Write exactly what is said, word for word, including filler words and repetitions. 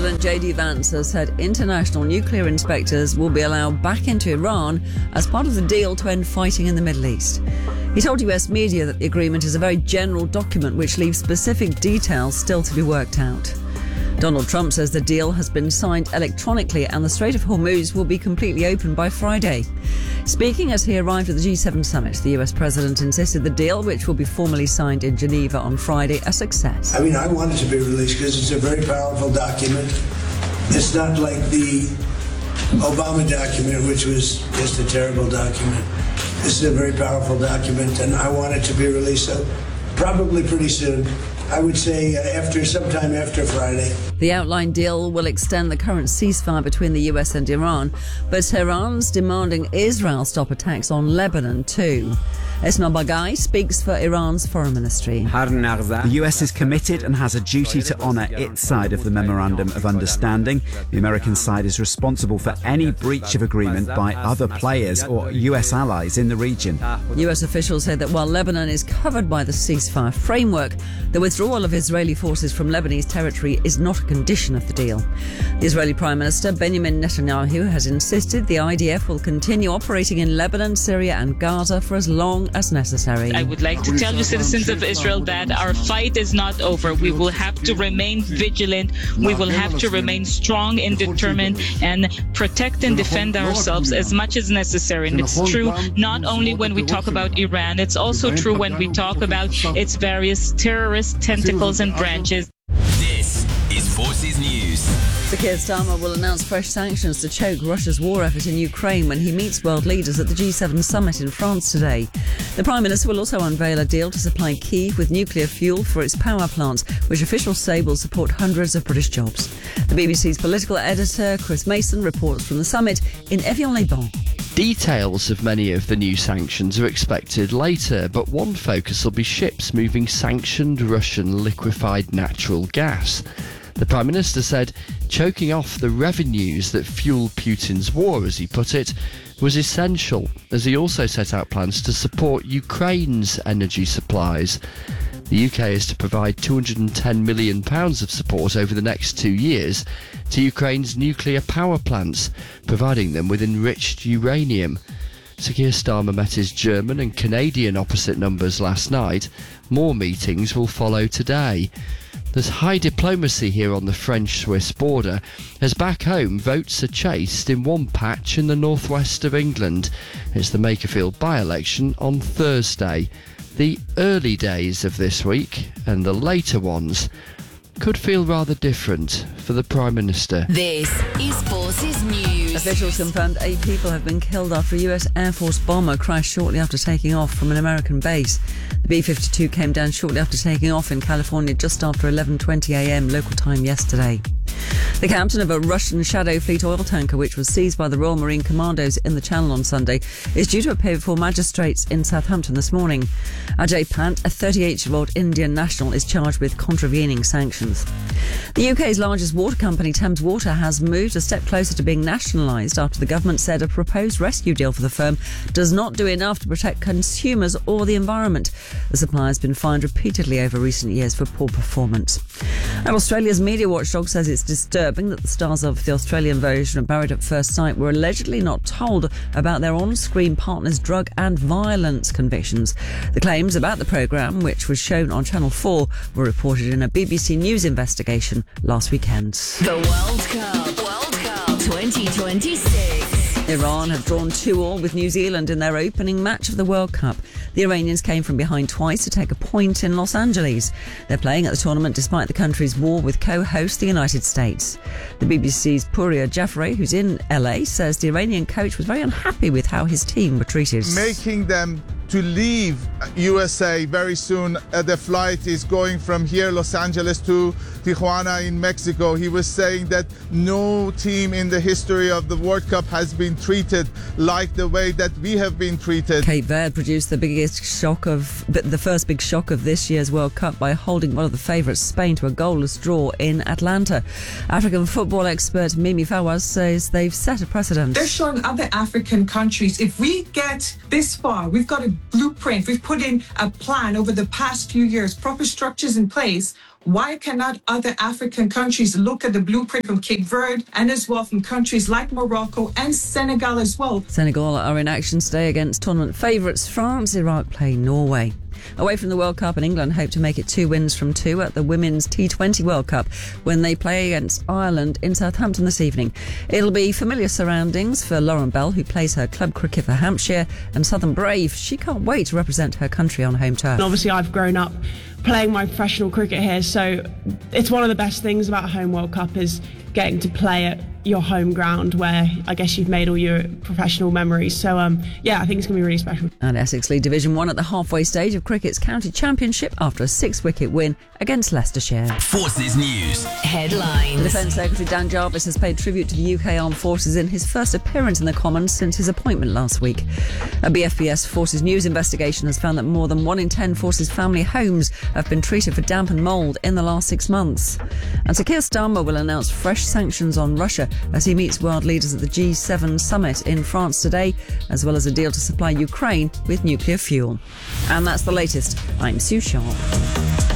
President J D Vance has said international nuclear inspectors will be allowed back into Iran as part of the deal to end fighting in the Middle East. He told U S media that the agreement is a very general document which leaves specific details still to be worked out. Donald Trump says the deal has been signed electronically and the Strait of Hormuz will be completely open by Friday. Speaking as he arrived at the G seven summit, the U S president insisted the deal, which will be formally signed in Geneva on Friday, a success. I mean, I want it to be released because it's a very powerful document. It's not like the Obama document, which was just a terrible document. This is a very powerful document, and I want it to be released so probably pretty soon. I would say uh, after sometime after Friday. The outlined deal will extend the current ceasefire between the U S and Iran, but Tehran's demanding Israel stop attacks on Lebanon too. Esma Baghai speaks for Iran's foreign ministry. The U S is committed and has a duty to honour its side of the Memorandum of Understanding. The American side is responsible for any breach of agreement by other players or U S allies in the region. U S officials say that while Lebanon is covered by the ceasefire framework, the withdrawal of Israeli forces from Lebanese territory is not a condition of the deal. The Israeli Prime Minister Benjamin Netanyahu has insisted the I D F will continue operating in Lebanon, Syria and Gaza for as long as necessary. I would like to tell you, citizens of Israel, that our fight is not over. We will have to remain vigilant. We will have to remain strong and determined and protect and defend ourselves as much as necessary. And it's true not only when we talk about Iran, it's also true when we talk about its various terrorist tentacles and branches. This is Forces News. Sir Keir Starmer will announce fresh sanctions to choke Russia's war effort in Ukraine when he meets world leaders at the G seven summit in France today. The Prime Minister will also unveil a deal to supply Kyiv with nuclear fuel for its power plants, which officials say will support hundreds of British jobs. The B B C's political editor, Chris Mason, reports from the summit in Evian-les-Bains. Details of many of the new sanctions are expected later, but one focus will be ships moving sanctioned Russian liquefied natural gas. The Prime Minister said choking off the revenues that fuel Putin's war, as he put it, was essential, as he also set out plans to support Ukraine's energy supplies. The U K is to provide two hundred ten million pounds of support over the next two years to Ukraine's nuclear power plants, providing them with enriched uranium. Sir Keir Starmer met his German and Canadian opposite numbers last night. More meetings will follow today. There's high diplomacy here on the French-Swiss border, as back home votes are chased in one patch in the northwest of England. It's the Makerfield by-election on Thursday. The early days of this week, and the later ones, could feel rather different for the Prime Minister. This is Forces News. Officials confirmed eight people have been killed after a U S Air Force bomber crashed shortly after taking off from an American base. The B fifty-two came down shortly after taking off in California just after eleven twenty a.m. local time yesterday. The captain of a Russian Shadow Fleet oil tanker, which was seized by the Royal Marine Commandos in the Channel on Sunday, is due to appear before magistrates in Southampton this morning. Ajay Pant, a thirty-eight-year-old Indian national, is charged with contravening sanctions. The U K's largest water company, Thames Water, has moved a step closer to being nationalised after the government said a proposed rescue deal for the firm does not do enough to protect consumers or the environment. The supplier has been fined repeatedly over recent years for poor performance. And Australia's media watchdog says it's disturbing that the stars of the Australian version of Married at First Sight were allegedly not told about their on-screen partner's drug and violence convictions. The claims about the programme, which was shown on Channel four, were reported in a B B C News investigation last weekend. The World Cup, World Cup twenty twenty-six. Iran have drawn two all with New Zealand in their opening match of the World Cup. The Iranians came from behind twice to take a point in Los Angeles. They're playing at the tournament despite the country's war with co-host the United States. The B B C's Pouria Jaffrey, who's in L A, says the Iranian coach was very unhappy with how his team were treated. Making them to leave U S A very soon. Uh, the flight is going from here, Los Angeles, to Tijuana in Mexico. He was saying that no team in the history of the World Cup has been treated like the way that we have been treated. Cape Verde produced the biggest shock of the first big shock of this year's World Cup by holding one of the favourites, Spain, to a goalless draw in Atlanta. African football expert Mimi Fawaz says they've set a precedent. They're showing other African countries, if we get this far, we've got a blueprint. We've put in a plan over the past few years, proper structures in place. Why cannot other African countries look at the blueprint from Cape Verde and as well from countries like Morocco and Senegal as well? Senegal are in action today against tournament favourites France. Iraq play Norway. Away from the World Cup, and England hope to make it two wins from two at the Women's T twenty World Cup when they play against Ireland in Southampton this evening. It'll be familiar surroundings for Lauren Bell, who plays her club cricket for Hampshire, and Southern Brave. She can't wait to represent her country on home turf. And obviously, I've grown up playing my professional cricket here, so it's one of the best things about home World Cup is getting to play at your home ground where I guess you've made all your professional memories. So um, yeah, I think it's going to be really special. And Essex League Division one at the halfway stage of cricket's county championship after a six-wicket win against Leicestershire. Forces News. Headlines. Defence Secretary Dan Jarvis has paid tribute to the U K Armed Forces in his first appearance in the Commons since his appointment last week. A B F B S Forces News investigation has found that more than one in ten Forces family homes have been treated for damp and mould in the last six months. And Sir Keir Starmer will announce fresh sanctions on Russia as he meets world leaders at the G seven summit in France today, as well as a deal to supply Ukraine with nuclear fuel. And that's the latest. I'm Sue Sharp.